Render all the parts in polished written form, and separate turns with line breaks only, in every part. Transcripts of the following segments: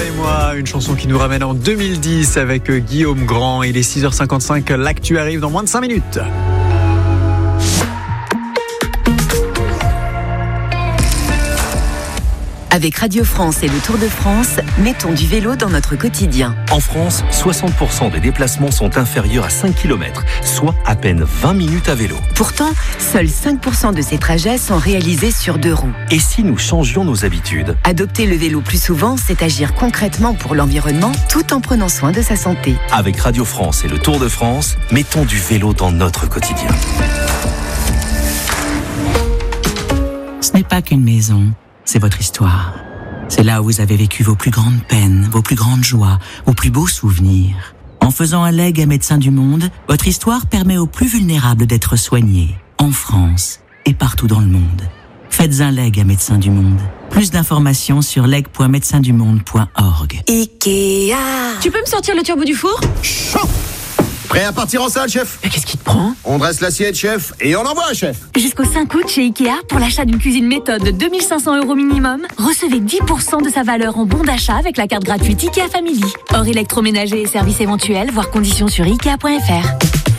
et moi, une chanson qui nous ramène en 2010 avec Guillaume Grand. Il est 6h55, l'actu arrive dans moins de 5 minutes.
Avec Radio France et le Tour de France, mettons du vélo dans notre quotidien.
En France, 60% des déplacements sont inférieurs à 5 km, soit à peine 20 minutes à vélo.
Pourtant, seuls 5% de ces trajets sont réalisés sur 2 roues.
Et si nous changions nos habitudes ?
Adopter le vélo plus souvent, c'est agir concrètement pour l'environnement tout en prenant soin de sa santé.
Avec Radio France et le Tour de France, mettons du vélo dans notre quotidien.
Ce n'est pas qu'une maison. C'est votre histoire. C'est là où vous avez vécu vos plus grandes peines, vos plus grandes joies, vos plus beaux souvenirs. En faisant un legs à Médecins du Monde, votre histoire permet aux plus vulnérables d'être soignés, en France et partout dans le monde. Faites un leg à Médecins du Monde. Plus d'informations sur leg.médecindumonde.org.
Ikea.
Tu peux me sortir le turbo du four ?
Chaud. Prêt à partir en salle, chef ?
Mais qu'est-ce qui te prend ?
On dresse l'assiette, chef, et on envoie, chef.
Jusqu'au 5 août chez Ikea, pour l'achat d'une cuisine méthode de 2500 € minimum, recevez 10% de sa valeur en bon d'achat avec la carte gratuite Ikea Family. Hors électroménager et services éventuels, voir conditions sur Ikea.fr.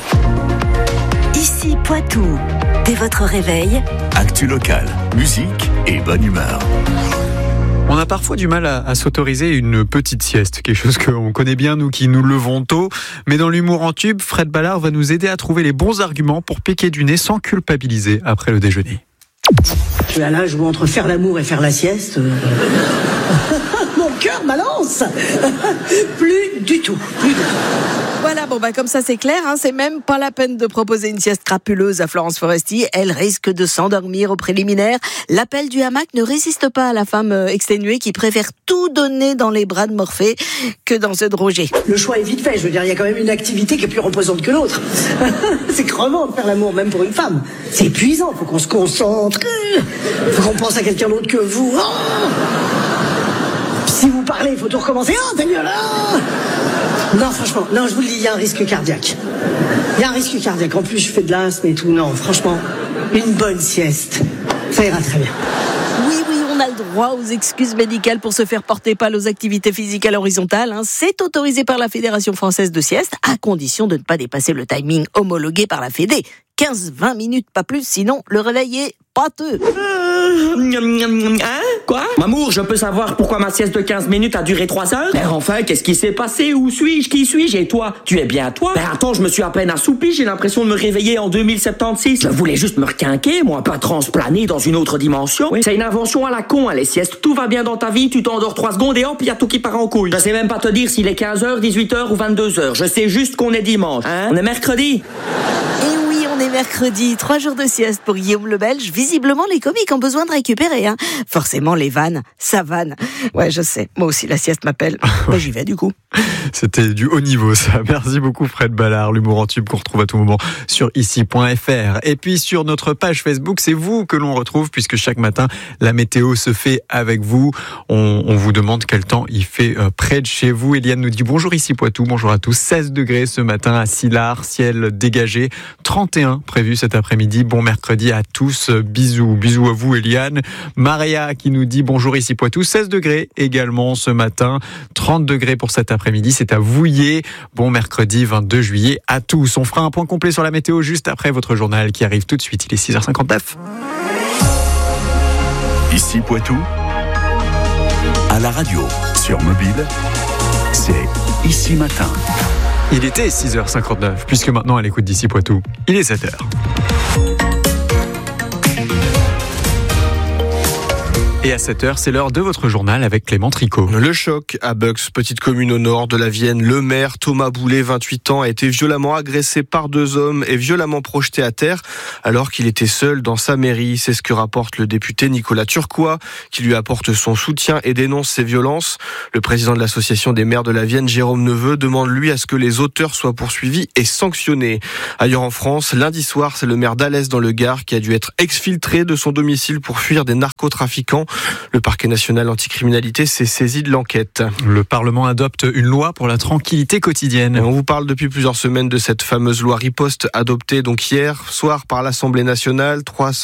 Ici Poitou. Dès votre réveil,
Actu locale, musique et bonne humeur.
On a parfois du mal à s'autoriser une petite sieste, quelque chose qu'on connaît bien, nous qui nous levons tôt. Mais dans l'humour en tube, Fred Ballard va nous aider à trouver les bons arguments pour piquer du nez sans culpabiliser après le déjeuner.
Je suis à l'âge où entre faire l'amour et faire la sieste, mon cœur balance. Plus du tout.
Voilà, comme ça c'est clair, c'est même pas la peine de proposer une sieste crapuleuse à Florence Foresti. Elle risque de s'endormir au préliminaire. L'appel du hamac ne résiste pas à la femme exténuée qui préfère tout donner dans les bras de Morphée que dans ceux de Roger.
Le choix est vite fait, je veux dire, il y a quand même une activité qui est plus reposante que l'autre. C'est crevant de faire l'amour, même pour une femme. C'est épuisant, faut qu'on se concentre, faut qu'on pense à quelqu'un d'autre que vous. Si vous parlez, il faut tout recommencer. T'es mieux là. Non, franchement, je vous le dis, il y a un risque cardiaque. Il y a un risque cardiaque. En plus, je fais de l'asthme et tout. Non, franchement, une bonne sieste, ça ira très bien.
Oui, on a le droit aux excuses médicales pour se faire porter pâle aux activités physiques à l'horizontale. C'est autorisé par la Fédération française de sieste, à condition de ne pas dépasser le timing homologué par la Fédé. 15-20 minutes, pas plus, sinon le réveil est pâteux.
Quoi ? Mamour, je peux savoir pourquoi ma sieste de 15 minutes a duré 3 heures ? Mais enfin, qu'est-ce qui s'est passé ? Où suis-je ? Qui suis-je ? Et toi ? Tu es bien toi ? Ben attends, je me suis à peine assoupi, j'ai l'impression de me réveiller en 2076. Je voulais juste me requinquer, moi, pas transplaner dans une autre dimension. Oui. C'est une invention à la con, les siestes. Tout va bien dans ta vie, tu t'endors 3 secondes et hop, y a tout qui part en couille. Je sais même pas te dire s'il est 15h, 18h ou 22h. Je sais juste qu'on est dimanche. On est mercredi.
On est mercredi, 3 jours de sieste pour Guillaume le Belge. Visiblement, les comiques ont besoin de récupérer. Forcément, les vannes, ça vanne. Ouais, je sais. Moi aussi, la sieste m'appelle. Moi, j'y vais du coup.
C'était du haut niveau, ça. Merci beaucoup, Fred Ballard. L'humour en tube qu'on retrouve à tout moment sur ici.fr. Et puis, sur notre page Facebook, c'est vous que l'on retrouve, puisque chaque matin, la météo se fait avec vous. On vous demande quel temps il fait près de chez vous. Eliane nous dit bonjour ici Poitou, bonjour à tous. 16 degrés ce matin à Sillars, ciel dégagé. 31 prévu cet après-midi. Bon mercredi à tous. Bisous à vous Eliane. Maria qui nous dit bonjour ici Poitou. 16 degrés également ce matin. 30 degrés pour cet après-midi. C'est à Vouillé. Bon mercredi 22 juillet à tous. On fera un point complet sur la météo juste après votre journal qui arrive tout de suite. Il est 6h59.
Ici Poitou, à la radio, sur mobile, c'est Ici Matin.
Il était 6h59, puisque maintenant à l'écoute d'Ici Poitou, il est 7h. Et à 7h, c'est l'heure de votre journal avec Clément Tricot.
Le choc à Bucks, petite commune au nord de la Vienne. Le maire Thomas Boulet, 28 ans, a été violemment agressé par 2 hommes et violemment projeté à terre alors qu'il était seul dans sa mairie. C'est ce que rapporte le député Nicolas Turquois, qui lui apporte son soutien et dénonce ces violences. Le président de l'association des maires de la Vienne, Jérôme Neveu, demande lui à ce que les auteurs soient poursuivis et sanctionnés. Ailleurs en France, lundi soir, c'est le maire d'Alès dans le Gard qui a dû être exfiltré de son domicile pour fuir des narcotrafiquants. Le parquet national anticriminalité s'est saisi de l'enquête.
Le Parlement adopte une loi pour la tranquillité quotidienne.
Et on vous parle depuis plusieurs semaines de cette fameuse loi riposte adoptée donc hier soir par l'Assemblée nationale.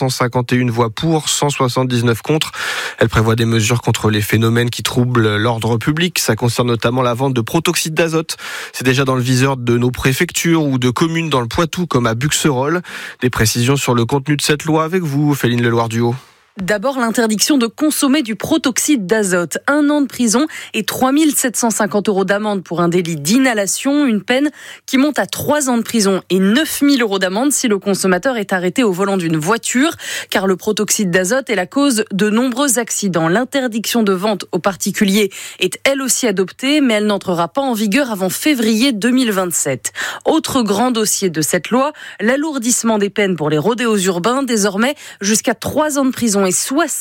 351 voix pour, 179 contre. Elle prévoit des mesures contre les phénomènes qui troublent l'ordre public. Ça concerne notamment la vente de protoxyde d'azote. C'est déjà dans le viseur de nos préfectures ou de communes dans le Poitou comme à Buxerolles. Des précisions sur le contenu de cette loi avec vous, Féline Leloir-Duhaut.
D'abord, l'interdiction de consommer du protoxyde d'azote. 1 an de prison et 3 750 € d'amende pour un délit d'inhalation. Une peine qui monte à 3 ans de prison et 9 000 € d'amende si le consommateur est arrêté au volant d'une voiture. Car le protoxyde d'azote est la cause de nombreux accidents. L'interdiction de vente aux particuliers est elle aussi adoptée, mais elle n'entrera pas en vigueur avant février 2027. Autre grand dossier de cette loi, l'alourdissement des peines pour les rodéos urbains. Désormais, jusqu'à 3 ans de prison et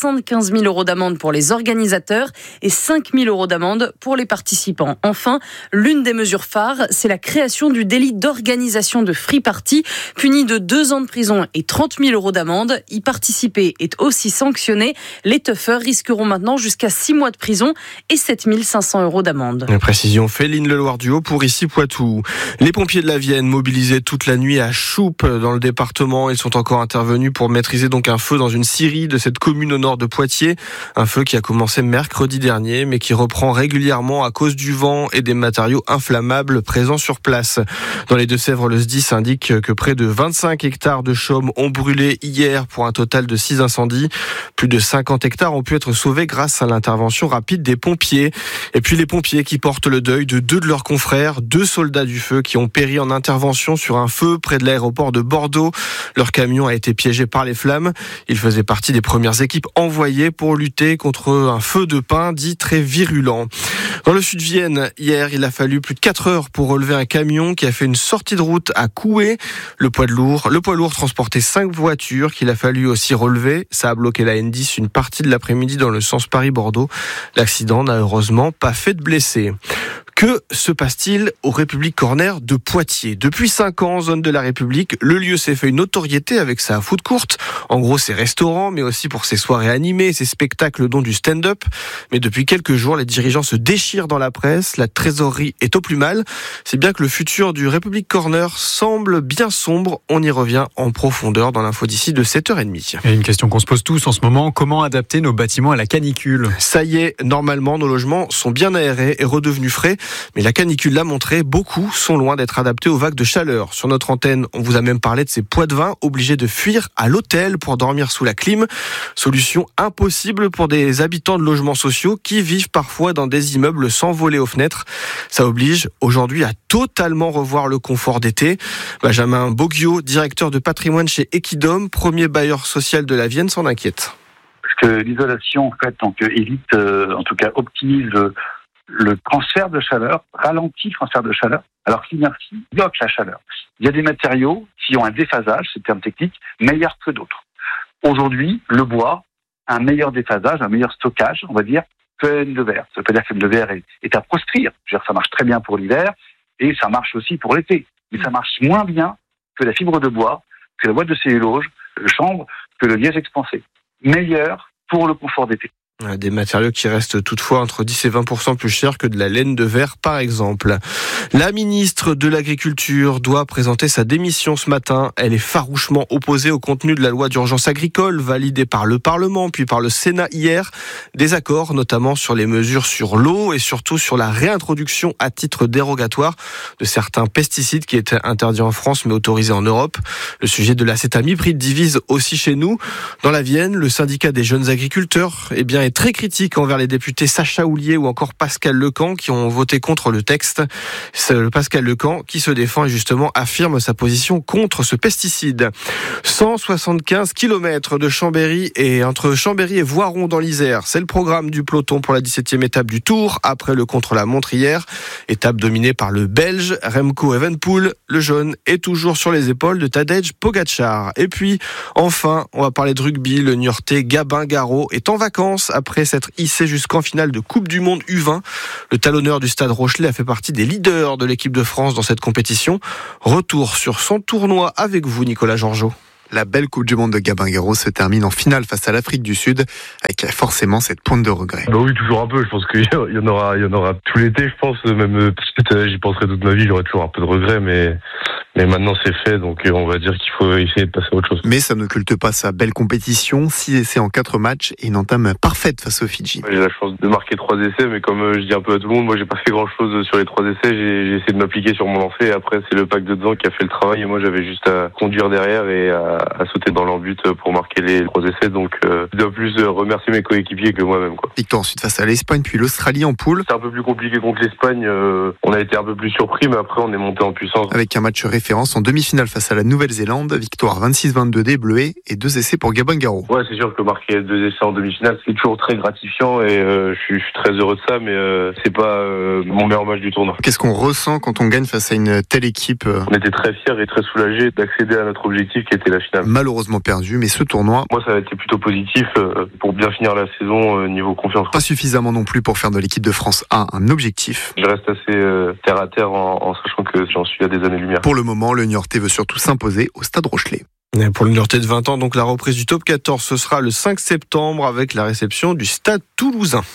75 000 € d'amende pour les organisateurs et 5 000 € d'amende pour les participants. Enfin, l'une des mesures phares, c'est la création du délit d'organisation de free party, puni de 2 ans de prison et 30 000 € d'amende. Y participer est aussi sanctionné. Les teufeurs risqueront maintenant jusqu'à 6 mois de prison et 7 500 € d'amende.
Une précision, Féline Leloir-Duhaut pour ici Poitou. Les pompiers de la Vienne mobilisés toute la nuit à Choupe dans le département. Ils sont encore intervenus pour maîtriser donc un feu dans une scierie de cette commune au nord de Poitiers. Un feu qui a commencé mercredi dernier, mais qui reprend régulièrement à cause du vent et des matériaux inflammables présents sur place. Dans les Deux-Sèvres, le SDIS indique que près de 25 hectares de chaume ont brûlé hier pour un total de 6 incendies. Plus de 50 hectares ont pu être sauvés grâce à l'intervention rapide des pompiers. Et puis les pompiers qui portent le deuil de 2 de leurs confrères, 2 soldats du feu qui ont péri en intervention sur un feu près de l'aéroport de Bordeaux. Leur camion a été piégé par les flammes. Ils faisaient partie des premières équipes envoyées pour lutter contre un feu de pin dit très virulent. Dans le sud de Vienne, hier, il a fallu plus de 4 heures pour relever un camion qui a fait une sortie de route à Coué. Le poids lourd transportait 5 voitures qu'il a fallu aussi relever. Ça a bloqué la N10 une partie de l'après-midi dans le sens Paris-Bordeaux. L'accident n'a heureusement pas fait de blessés. Que se passe-t-il au République Corner de Poitiers ? Depuis 5 ans, zone de la République, le lieu s'est fait une notoriété avec sa food court. En gros, ses restaurants, mais aussi pour ses soirées animées, ses spectacles dont du stand-up. Mais depuis quelques jours, les dirigeants se déchirent dans la presse. La trésorerie est au plus mal. C'est bien que le futur du République Corner semble bien sombre. On y revient en profondeur dans l'info d'ici de 7h30.
Et une question qu'on se pose tous en ce moment, comment adapter nos bâtiments à la canicule ?
Ça y est, normalement, nos logements sont bien aérés et redevenus frais. Mais la canicule l'a montré, beaucoup sont loin d'être adaptés aux vagues de chaleur. Sur notre antenne, on vous a même parlé de ces Poitevins obligés de fuir à l'hôtel pour dormir sous la clim. Solution impossible pour des habitants de logements sociaux qui vivent parfois dans des immeubles sans volets aux fenêtres. Ça oblige aujourd'hui à totalement revoir le confort d'été. Benjamin Boggio, directeur de patrimoine chez Equidom, premier bailleur social de la Vienne, s'en inquiète.
Parce que l'isolation, en fait, évite, en tout cas optimise le transfert de chaleur, ralentit le transfert de chaleur, alors que l'inertie bloque la chaleur. Il y a des matériaux qui ont un déphasage, c'est le terme technique, meilleur que d'autres. Aujourd'hui, le bois a un meilleur déphasage, un meilleur stockage, on va dire, que la laine de verre. Ça veut pas dire que la laine de verre est à proscrire. Je veux dire, ça marche très bien pour l'hiver et ça marche aussi pour l'été. Mais ça marche moins bien que la fibre de bois, que la boîte de cellulose, le chanvre, que le liège expansé. Meilleur pour le confort d'été.
Des matériaux qui restent toutefois entre 10 et 20% plus chers que de la laine de verre, par exemple. La ministre de l'Agriculture doit présenter sa démission ce matin. Elle est farouchement opposée au contenu de la loi d'urgence agricole, validée par le Parlement, puis par le Sénat hier. Des accords, notamment sur les mesures sur l'eau et surtout sur la réintroduction à titre dérogatoire de certains pesticides qui étaient interdits en France mais autorisés en Europe. Le sujet de l'acétamipride divise aussi chez nous. Dans la Vienne, le syndicat des jeunes agriculteurs est très critique envers les députés Sacha Houlier ou encore Pascal Lecamp qui ont voté contre le texte. C'est Pascal Lecamp qui se défend et justement affirme sa position contre ce pesticide. 175 km de Chambéry et entre Chambéry et Voiron dans l'Isère. C'est le programme du peloton pour la 17e étape du Tour après le contre-la-montre hier. Étape dominée par le Belge Remco Evenepoel. Le jaune est toujours sur les épaules de Tadej Pogačar. Et puis, enfin, on va parler de rugby. Le Niortais Gabin Garot est en vacances après s'être hissé jusqu'en finale de Coupe du Monde U20. Le talonneur du Stade Rochelet a fait partie des leaders de l'équipe de France dans cette compétition. Retour sur son tournoi avec vous, Nicolas Georgeot.
La belle Coupe du Monde de Gabon-Garros se termine en finale face à l'Afrique du Sud, avec forcément cette pointe de regret.
Bah oui, toujours un peu. Je pense qu'il y en aura tout l'été, je pense. Même peut-être j'y penserai toute ma vie, j'aurai toujours un peu de regret, mais maintenant c'est fait, donc on va dire qu'il faut essayer de passer à autre chose.
Mais ça n'occulte pas sa belle compétition, 6 essais en 4 matchs et une entame parfaite face aux Fidji.
J'ai la chance de marquer 3 essais, mais comme je dis un peu à tout le monde, moi j'ai pas fait grand chose sur les 3 essais, j'ai essayé de m'appliquer sur mon lancer, et après c'est le pack de dedans qui a fait le travail, et moi j'avais juste à conduire derrière et à sauter dans leur but pour marquer les 3 essais, donc je dois plus remercier mes coéquipiers que moi-même, quoi.
Victoire ensuite face à l'Espagne, puis l'Australie en poule.
C'est un peu plus compliqué contre l'Espagne, on a été un peu plus surpris, mais après on est monté en puissance.
Avec un match référence en demi-finale face à la Nouvelle-Zélande, victoire 26-22 des Bleuets et 2 essais pour Gabon-Garros.
Ouais, c'est sûr que marquer 2 essais en demi-finale, c'est toujours très gratifiant et je suis très heureux de ça, mais c'est pas mon meilleur match du tournoi.
Qu'est-ce qu'on ressent quand on gagne face à une telle équipe?
On était très fiers et très soulagés d'accéder à notre objectif qui était la finale.
Malheureusement perdu, mais ce tournoi...
Moi, ça a été plutôt positif pour bien finir la saison niveau confiance.
Pas suffisamment non plus pour faire de l'équipe de France un objectif.
Je reste assez terre à terre en sachant que j'en suis à des années-lumière.
Pour le moment, le Niortais veut surtout s'imposer au Stade Rochelet.
Et pour le Niortais de 20 ans, donc la reprise du top 14, ce sera le 5 septembre avec la réception du Stade Toulousain.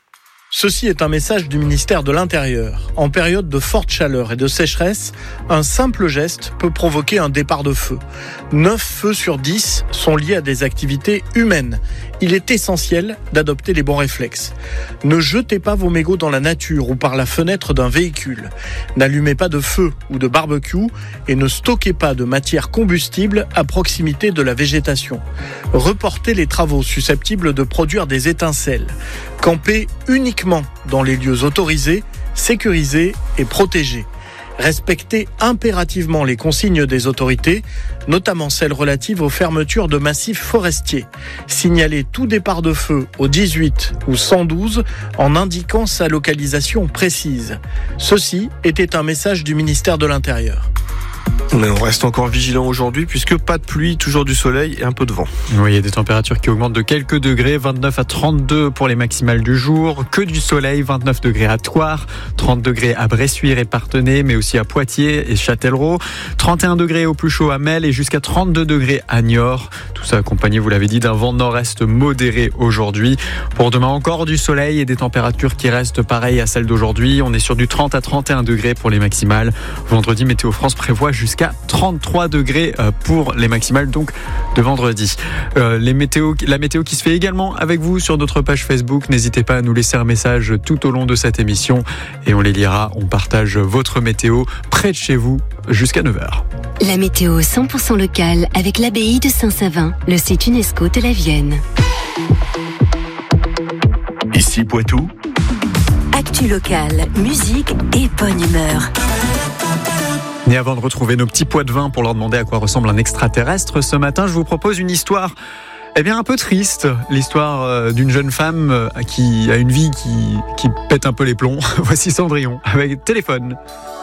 Ceci est un message du ministère de l'Intérieur. En période de forte chaleur et de sécheresse, un simple geste peut provoquer un départ de feu. 9 feux sur 10 sont liés à des activités humaines. Il est essentiel d'adopter les bons réflexes. Ne jetez pas vos mégots dans la nature ou par la fenêtre d'un véhicule. N'allumez pas de feu ou de barbecue et ne stockez pas de matière combustible à proximité de la végétation. Reportez les travaux susceptibles de produire des étincelles. Campez uniquement dans les lieux autorisés, sécurisés et protégés. Respectez impérativement les consignes des autorités, notamment celles relatives aux fermetures de massifs forestiers. Signalez tout départ de feu au 18 ou 112 en indiquant sa localisation précise. Ceci était un message du ministère de l'Intérieur.
Mais on reste encore vigilant aujourd'hui puisque pas de pluie, toujours du soleil et un peu de vent.
Oui, il y a des températures qui augmentent de quelques degrés, 29 à 32 pour les maximales du jour, que du soleil, 29 degrés à Thouars, 30 degrés à Bressuire et Parthenay, mais aussi à Poitiers et Châtellerault, 31 degrés au plus chaud à Mel et jusqu'à 32 degrés à Niort. Tout ça accompagné, vous l'avez dit, d'un vent nord-est modéré aujourd'hui. Pour demain encore du soleil et des températures qui restent pareilles à celles d'aujourd'hui. On est sur du 30 à 31 degrés pour les maximales. Vendredi, Météo France prévoit jusqu'à 33 degrés pour les maximales donc de vendredi. La météo qui se fait également avec vous sur notre page Facebook. N'hésitez pas à nous laisser un message tout au long de cette émission et on les lira. On partage votre météo près de chez vous jusqu'à 9h.
La météo 100% locale avec l'abbaye de Saint-Savin, le site UNESCO de la Vienne.
Ici Poitou.
Actu locale, musique et bonne humeur.
Et avant de retrouver nos petits pots de vin pour leur demander à quoi ressemble un extraterrestre, ce matin, je vous propose une histoire un peu triste. L'histoire d'une jeune femme qui a une vie qui pète un peu les plombs. Voici Cendrillon avec Téléphone.